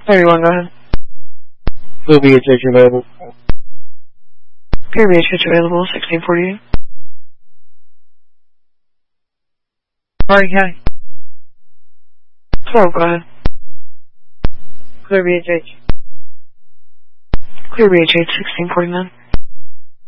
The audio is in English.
Everyone, go ahead. Clear BHH available. Clear BHH available, 1648. Harding County. 12, go ahead. Clear BHH. Clear BHH, 1649.